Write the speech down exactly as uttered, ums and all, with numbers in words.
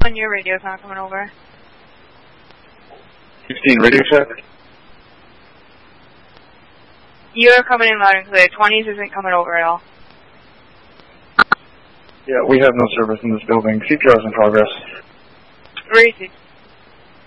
On your radio's not coming over. sixteen, radio check. You're coming in loud and clear. twenties isn't coming over at all. Yeah, we have no service in this building. C P R is in progress. Racing.